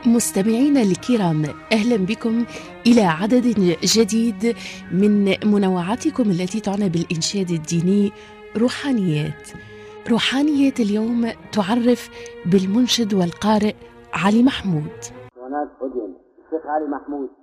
مستمعينا الكرام، أهلا بكم إلى عدد جديد من منوعاتكم التي تعنى بالإنشاد الديني روحانيات. روحانيات اليوم تعرف بالمنشد والقارئ علي محمود. هناك أذن الشيخ علي محمود.